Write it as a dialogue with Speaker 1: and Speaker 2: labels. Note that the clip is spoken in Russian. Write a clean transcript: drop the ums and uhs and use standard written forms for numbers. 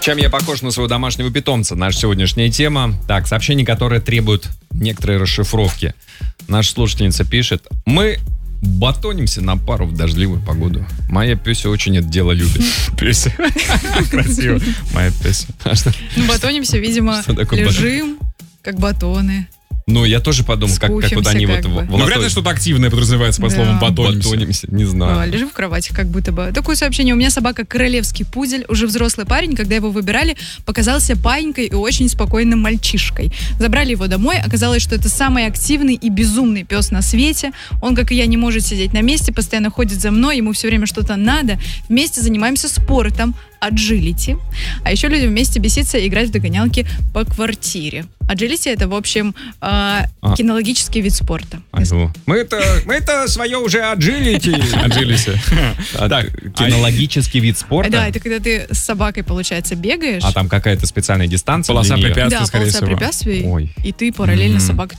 Speaker 1: Чем я похож на своего домашнего питомца? Наша сегодняшняя тема. Так, сообщения, которые требуют некоторой расшифровки. Наша слушательница пишет: мы батонимся на пару в дождливую погоду. Моя пёся очень это дело любит.
Speaker 2: Пёся. Красиво. Моя пёся.
Speaker 3: Ну, батонимся, видимо, лежим, как батоны.
Speaker 1: Ну, я тоже подумал, как вот они вот...
Speaker 2: Ну, вряд ли что-то активное подразумевается под словом батонимся.
Speaker 1: Не знаю.
Speaker 3: Лежим в кровати, как будто бы. Такое сообщение. У меня собака королевский пудель, уже взрослый парень. Когда его выбирали, показался паинькой и очень спокойным мальчишкой. Забрали его домой. Оказалось, что это самый активный и безумный пес на свете. Он, как и я, не может сидеть на месте, постоянно ходит за мной, ему все время что-то надо. Вместе занимаемся спортом, agility. А еще люди вместе беситься и играть в догонялки по квартире. Agility — это, в общем, кинологический вид спорта.
Speaker 1: Мы это свое уже agility.
Speaker 2: Так,
Speaker 1: кинологический вид спорта?
Speaker 3: Да, это когда ты с собакой, получается, бегаешь.
Speaker 1: А там какая-то специальная дистанция?
Speaker 2: Полоса препятствий,
Speaker 3: да,
Speaker 2: скорее всего.
Speaker 3: Да, полоса препятствий. И ты параллельно с собакой